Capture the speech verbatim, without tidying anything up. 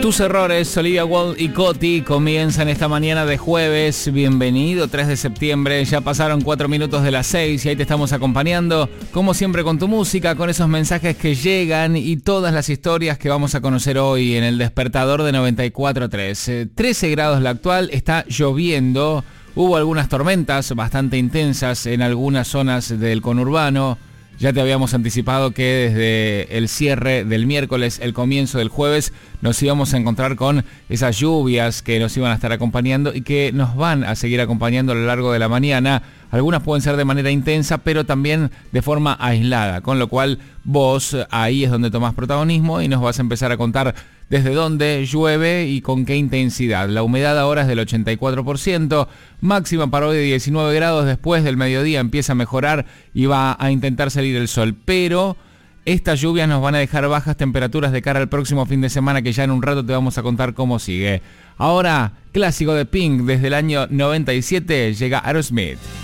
Tus errores, Olivia Wilde y Coti comienzan esta mañana de jueves. Bienvenido, tres de septiembre. Ya pasaron cuatro minutos de las seis y ahí te estamos acompañando, como siempre, con tu música, con esos mensajes que llegan y todas las historias que vamos a conocer hoy en el despertador de noventa y cuatro tres. Eh, trece grados la actual, está lloviendo. Hubo algunas tormentas bastante intensas en algunas zonas del conurbano. Ya te habíamos anticipado que desde el cierre del miércoles, el comienzo del jueves, nos íbamos a encontrar con esas lluvias que nos iban a estar acompañando y que nos van a seguir acompañando a lo largo de la mañana. Algunas pueden ser de manera intensa, pero también de forma aislada, con lo cual vos ahí es donde tomás protagonismo y nos vas a empezar a contar desde dónde llueve y con qué intensidad. La humedad ahora es del ochenta y cuatro por ciento, máxima para hoy de diecinueve grados, después del mediodía empieza a mejorar y va a intentar salir el sol, pero estas lluvias nos van a dejar bajas temperaturas de cara al próximo fin de semana, que ya en un rato te vamos a contar cómo sigue. Ahora, clásico de Pink desde el año noventa y siete, llega Aerosmith.